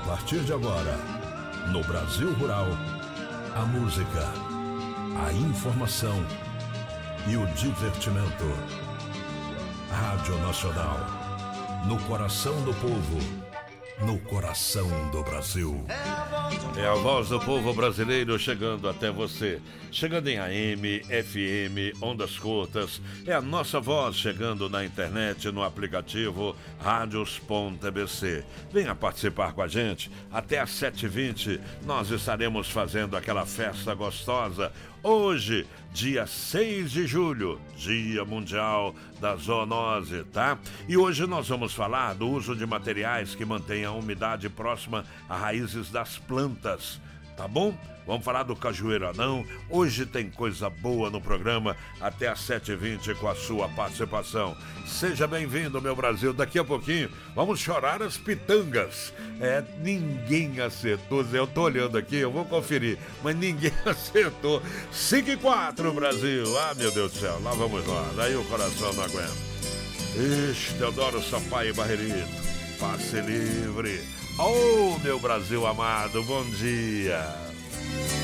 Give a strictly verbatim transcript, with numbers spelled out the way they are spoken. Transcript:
partir de agora, no Brasil Rural, a música, a informação e o divertimento. Rádio Nacional, no coração do povo, no coração do Brasil. É a voz do povo brasileiro chegando até você. Chegando em A M, F M, ondas curtas. É a nossa voz chegando na internet, no aplicativo radios ponto e b c. Venha participar com a gente. Até às sete e vinte nós estaremos fazendo aquela festa gostosa. Hoje, dia seis de julho, Dia Mundial da Zoonose, tá? E hoje nós vamos falar do uso de materiais que mantêm a umidade próxima a raízes das plantas, tá bom? Vamos falar do cajueiro anão. Hoje tem coisa boa no programa até às sete e vinte com a sua participação. Seja bem-vindo, meu Brasil. Daqui a pouquinho vamos chorar as pitangas. É, ninguém acertou. Eu tô olhando aqui, eu vou conferir, mas ninguém acertou. cinco e quatro, Brasil. Ah, meu Deus do céu, lá vamos lá. Daí o coração não aguenta. Ixi, Teodoro Sampaio Barrerito, passe livre. Oh, meu Brasil amado, bom dia.